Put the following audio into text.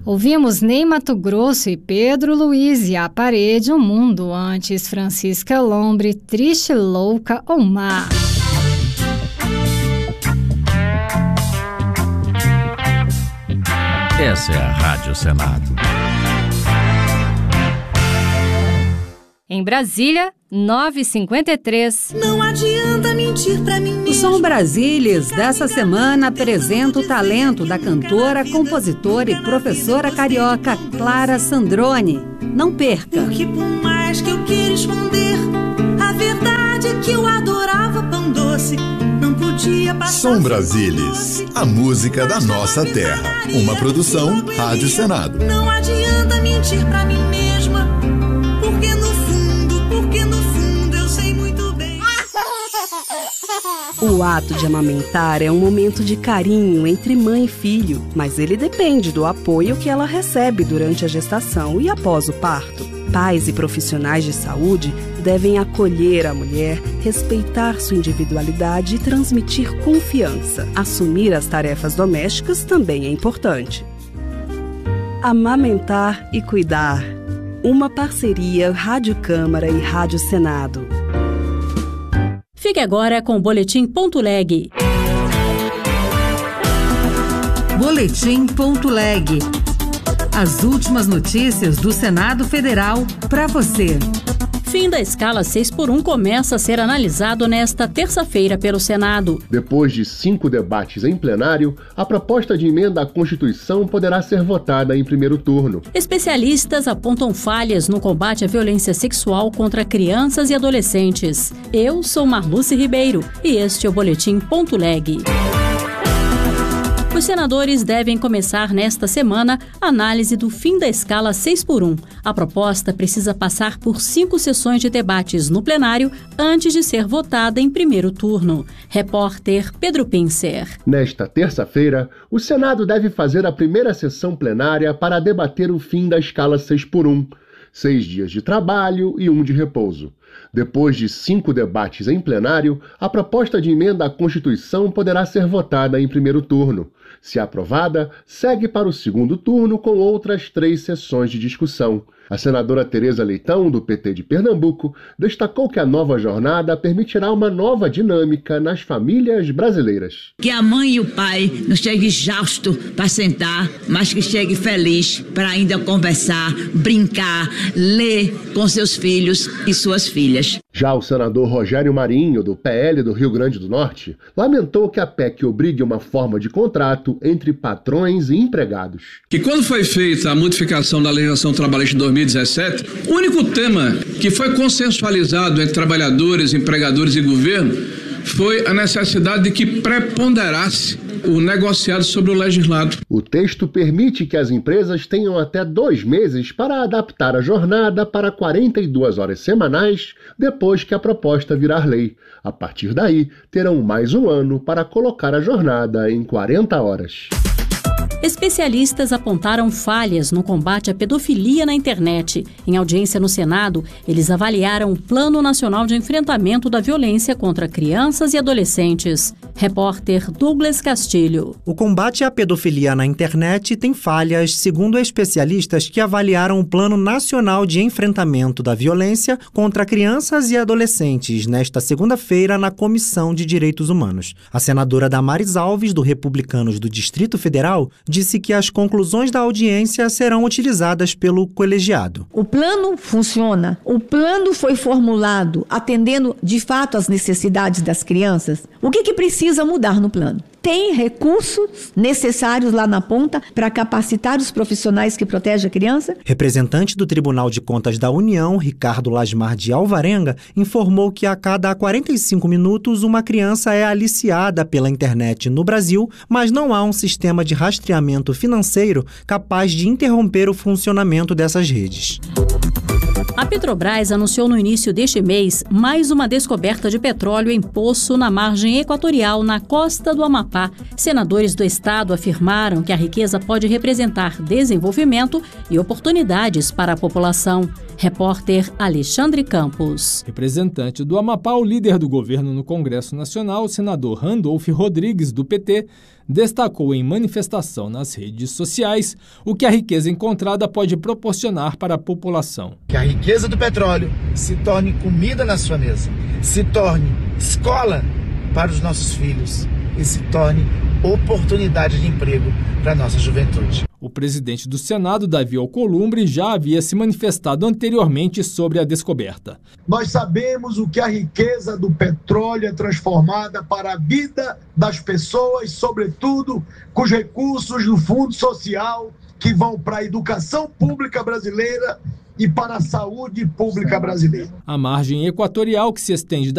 Ouvimos Ney Matogrosso e Pedro Luiz e A Parede, O Mundo Antes, Francisca Lombre, Triste, Louca ou Má. Essa é a Rádio Senado. Em Brasília, 9h53. Não adianta mentir pra mim mesmo. O Som Brasílias dessa semana apresenta o talento da cantora, compositora e professora carioca Clara Sandrone. Não perca. Porque por mais que eu queira esconder, a verdade é que eu adorava pão doce. Não podia passar. Som Brasílias, a música da nossa terra. Uma produção Rádio Senado. Não adianta mentir pra mim mesma, porque no fundo eu sei muito bem. O ato de amamentar é um momento de carinho entre mãe e filho, mas ele depende do apoio que ela recebe durante a gestação e após o parto. Pais e profissionais de saúde devem acolher a mulher, respeitar sua individualidade e transmitir confiança. Assumir as tarefas domésticas também é importante. Amamentar e cuidar. Uma parceria Rádio Câmara e Rádio Senado. Fique agora com o Boletim.leg. Boletim.leg. As últimas notícias do Senado Federal para você. Fim da escala 6x1 começa a ser analisado nesta terça-feira pelo Senado. Depois de 5 debates em plenário, a proposta de emenda à Constituição poderá ser votada em primeiro turno. Especialistas apontam falhas no combate à violência sexual contra crianças e adolescentes. Eu sou Marluce Ribeiro e este é o Boletim.leg. Os senadores devem começar nesta semana a análise do fim da escala 6x1. A proposta precisa passar por 5 sessões de debates no plenário antes de ser votada em primeiro turno. Repórter Pedro Pincer. Nesta terça-feira, o Senado deve fazer a primeira sessão plenária para debater o fim da escala 6x1. 6 dias de trabalho e 1 de repouso. Depois de 5 debates em plenário, a proposta de emenda à Constituição poderá ser votada em primeiro turno. Se aprovada, segue para o segundo turno com outras 3 sessões de discussão. A senadora Tereza Leitão, do PT de Pernambuco, destacou que a nova jornada permitirá uma nova dinâmica nas famílias brasileiras. Que a mãe e o pai não cheguem exaustos para sentar, mas que cheguem feliz para ainda conversar, brincar, ler com seus filhos e suas filhas. Já o senador Rogério Marinho, do PL do Rio Grande do Norte, lamentou que a PEC obrigue uma forma de contrato entre patrões e empregados. Que quando foi feita a modificação da legislação trabalhista de 2017, o único tema que foi consensualizado entre trabalhadores, empregadores e governo foi a necessidade de que preponderasse o negociado sobre o legislado. O texto permite que as empresas tenham até 2 meses para adaptar a jornada para 42 horas semanais depois que a proposta virar lei. A partir daí, terão mais 1 ano para colocar a jornada em 40 horas. Especialistas apontaram falhas no combate à pedofilia na internet. Em audiência no Senado, eles avaliaram o Plano Nacional de Enfrentamento da Violência contra Crianças e Adolescentes. Repórter Douglas Castilho. O combate à pedofilia na internet tem falhas, segundo especialistas que avaliaram o Plano Nacional de Enfrentamento da Violência contra Crianças e Adolescentes nesta segunda-feira na Comissão de Direitos Humanos. A senadora Damares Alves, do Republicanos do Distrito Federal, disse que as conclusões da audiência serão utilizadas pelo colegiado. O plano funciona. O plano foi formulado atendendo, de fato, às necessidades das crianças. O que precisa mudar no plano? Tem recursos necessários lá na ponta para capacitar os profissionais que protegem a criança? Representante do Tribunal de Contas da União, Ricardo Lasmar de Alvarenga, informou que a cada 45 minutos uma criança é aliciada pela internet no Brasil, mas não há um sistema de rastreamento financeiro capaz de interromper o funcionamento dessas redes. A Petrobras anunciou no início deste mês mais uma descoberta de petróleo em poço na margem equatorial, na costa do Amapá. Senadores do estado afirmaram que a riqueza pode representar desenvolvimento e oportunidades para a população. Repórter Alexandre Campos. Representante do Amapá, o líder do governo no Congresso Nacional, o senador Randolfo Rodrigues, do PT, destacou em manifestação nas redes sociais o que a riqueza encontrada pode proporcionar para a população. Que a riqueza do petróleo se torne comida na sua mesa, se torne escola para os nossos filhos e se torne oportunidade de emprego para a nossa juventude. O presidente do Senado, Davi Alcolumbre, já havia se manifestado anteriormente sobre a descoberta. Nós sabemos o que a riqueza do petróleo é transformada para a vida das pessoas, sobretudo com os recursos do Fundo Social que vão para a educação pública brasileira e para a saúde pública brasileira. A margem equatorial, que se estende